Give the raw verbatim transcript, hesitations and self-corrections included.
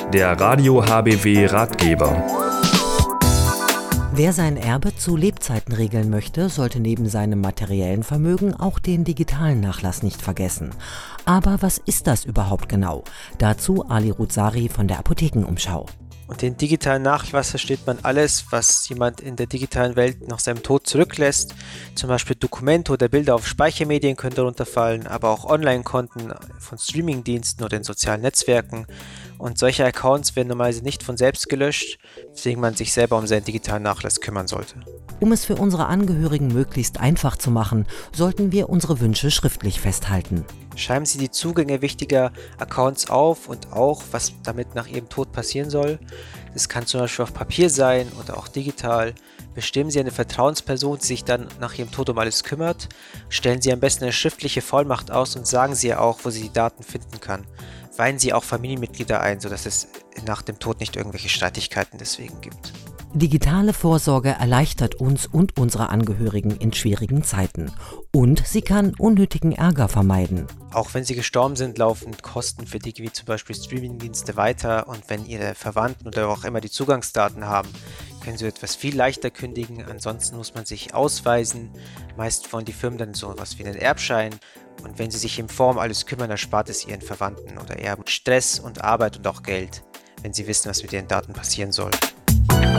der Radio H B W Ratgeber. Wer sein Erbe zu Lebzeiten regeln möchte, sollte neben seinem materiellen Vermögen auch den digitalen Nachlass nicht vergessen. Aber was ist das überhaupt genau? Dazu Ali Ruzari von der Apothekenumschau. Und den digitalen Nachlass versteht man alles, was jemand in der digitalen Welt nach seinem Tod zurücklässt. Zum Beispiel Dokumente oder Bilder auf Speichermedien können darunter fallen, aber auch Online-Konten von Streamingdiensten oder in sozialen Netzwerken. Und solche Accounts werden normalerweise nicht von selbst gelöscht, weswegen man sich selber um seinen digitalen Nachlass kümmern sollte. Um es für unsere Angehörigen möglichst einfach zu machen, sollten wir unsere Wünsche schriftlich festhalten. Schreiben Sie die Zugänge wichtiger Accounts auf und auch, was damit nach Ihrem Tod passieren soll. Das kann zum Beispiel auf Papier sein oder auch digital. Bestimmen Sie eine Vertrauensperson, die sich dann nach Ihrem Tod um alles kümmert. Stellen Sie am besten eine schriftliche Vollmacht aus und sagen Sie ihr auch, wo sie die Daten finden kann. Weihen Sie auch Familienmitglieder ein, sodass es nach dem Tod nicht irgendwelche Streitigkeiten deswegen gibt. Digitale Vorsorge erleichtert uns und unsere Angehörigen in schwierigen Zeiten. Und sie kann unnötigen Ärger vermeiden. Auch wenn sie gestorben sind, laufen Kosten für Dinge wie zum Beispiel Streamingdienste weiter. Und wenn Ihre Verwandten oder auch immer die Zugangsdaten haben, können Sie etwas viel leichter kündigen. Ansonsten muss man sich ausweisen. Meist wollen die Firmen dann so etwas wie einen Erbschein. Und wenn Sie sich im Vorm alles kümmern, erspart es Ihren Verwandten oder Erben Stress und Arbeit und auch Geld, wenn Sie wissen, was mit Ihren Daten passieren soll.